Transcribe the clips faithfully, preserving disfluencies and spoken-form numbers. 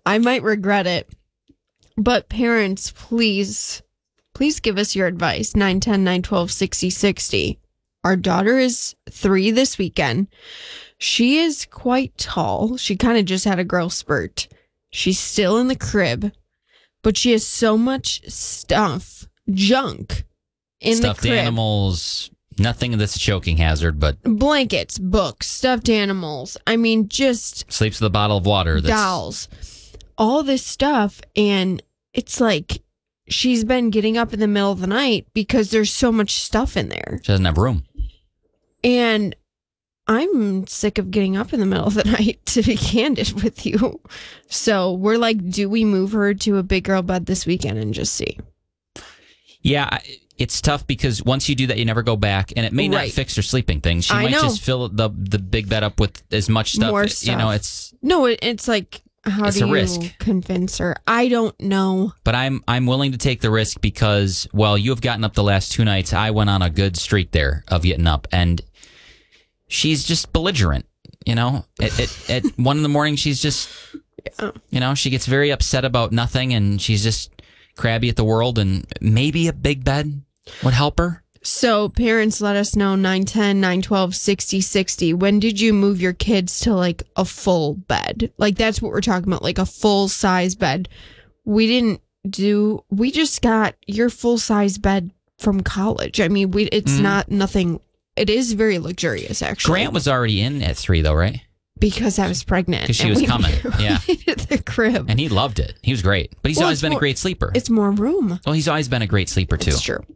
I might regret it. But parents, please, please give us your advice. nine ten, nine twelve, sixty sixty. Our daughter is three this weekend. She is quite tall. She kind of just had a growth spurt. She's still in the crib, but she has so much stuff, junk in Stuffed the crib. Animals, nothing that's a choking hazard, but Blankets, books, stuffed animals. I mean, just sleeps with a bottle of water. That's, dolls. All this stuff. And it's like she's been getting up in the middle of the night because there's so much stuff in there. She doesn't have room. And I'm sick of getting up in the middle of the night, to be candid with you. So we're like, do we move her to a big girl bed this weekend and just see? Yeah, it's tough because once you do that, you never go back, and it may Right. not fix her sleeping thing. She I might know. just fill the the big bed up with as much stuff. More You stuff. know, it's No, it, it's like, how It's do a you risk. convince her? I don't know. But I'm I'm willing to take the risk because, well, you have gotten up the last two nights. I went on a good streak there of getting up, and she's just belligerent. You know, at, at, at one in the morning, she's just, Yeah. you know, she gets very upset about nothing, and she's just crabby at the world. And maybe a big bed would help her. So parents, let us know, nine ten, nine twelve, sixty sixty. When did you move your kids to like a full bed? Like that's what we're talking about, like a full size bed. We didn't do, we just got your full size bed from college. I mean, we it's Mm. not nothing, it is very luxurious actually. Grant was already in at three, though, right? Because I was pregnant. Because she and was we coming, yeah. needed the crib. And he loved it. He was great. But he's Well, always it's been more- a great sleeper. It's more room. Well, he's always been a great sleeper, too. It's true.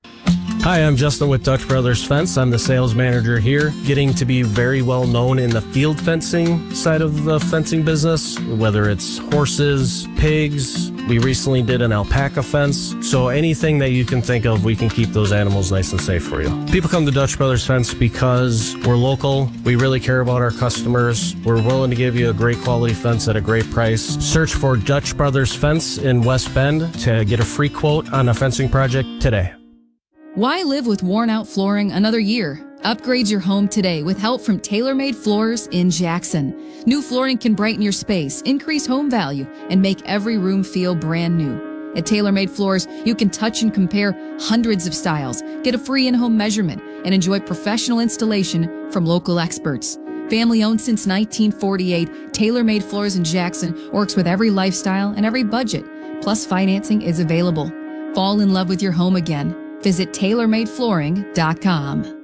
Hi, I'm Justin with Dutch Brothers Fence. I'm the sales manager here, getting to be very well known in the field fencing side of the fencing business, whether it's horses, pigs. We recently did an alpaca fence. So anything that you can think of, we can keep those animals nice and safe for you. People come to Dutch Brothers Fence because we're local. We really care about our customers. We're willing to give you a great quality fence at a great price. Search for Dutch Brothers Fence in West Bend to get a free quote on a fencing project today. Why live with worn-out flooring another year? Upgrade your home today with help from TaylorMade Floors in Jackson. New flooring can brighten your space, increase home value, and make every room feel brand new. At TaylorMade Floors, you can touch and compare hundreds of styles, get a free in-home measurement, and enjoy professional installation from local experts. Family-owned since nineteen forty-eight, TaylorMade Floors in Jackson works with every lifestyle and every budget. Plus, financing is available. Fall in love with your home again. Visit Taylor Made Flooring dot com.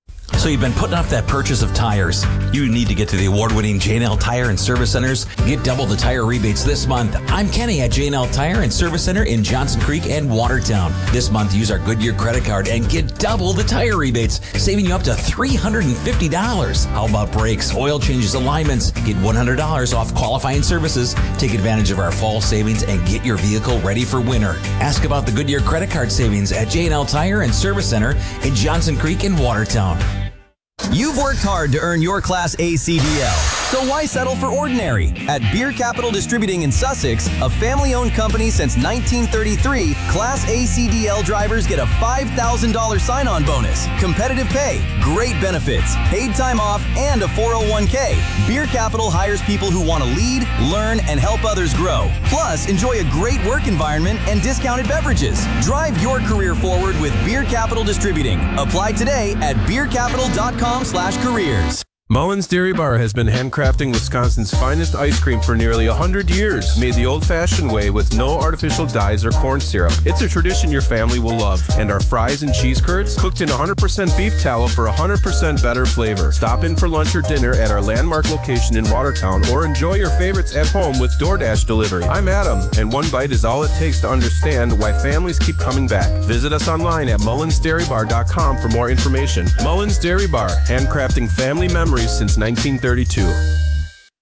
So you've been putting off that purchase of tires. You need to get to the award-winning J and L Tire and Service Centers. Get double the tire rebates this month. I'm Kenny at J and L Tire and Service Center in Johnson Creek and Watertown. This month, use our Goodyear credit card and get double the tire rebates, saving you up to three hundred fifty dollars. How about brakes, oil changes, alignments? Get one hundred dollars off qualifying services. Take advantage of our fall savings and get your vehicle ready for winter. Ask about the Goodyear credit card savings at J and L Tire and Service Center in Johnson Creek and Watertown. You've worked hard to earn your Class A C D L, so why settle for ordinary? At Beer Capital Distributing in Sussex, a family-owned company since nineteen thirty-three, Class A C D L drivers get a five thousand dollars sign-on bonus, competitive pay, great benefits, paid time off, and a four oh one k. Beer Capital hires people who want to lead, learn, and help others grow. Plus, enjoy a great work environment and discounted beverages. Drive your career forward with Beer Capital Distributing. Apply today at beer capital dot com slash careers. Mullen's Dairy Bar has been handcrafting Wisconsin's finest ice cream for nearly one hundred years. Made the old-fashioned way with no artificial dyes or corn syrup. It's a tradition your family will love. And our fries and cheese curds, cooked in one hundred percent beef tallow for one hundred percent better flavor. Stop in for lunch or dinner at our landmark location in Watertown or enjoy your favorites at home with DoorDash delivery. I'm Adam, and one bite is all it takes to understand why families keep coming back. Visit us online at mullins dairy bar dot com for more information. Mullen's Dairy Bar, handcrafting family memories since nineteen thirty-two.